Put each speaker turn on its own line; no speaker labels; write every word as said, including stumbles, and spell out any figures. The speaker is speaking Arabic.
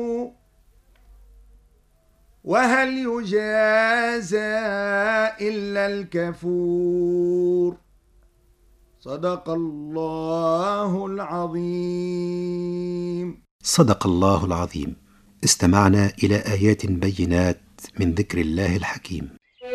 وهل يجازى إلا الكفور. صدق الله العظيم.
صدق الله العظيم. استمعنا إلى آيات بينات من ذكر الله الحكيم.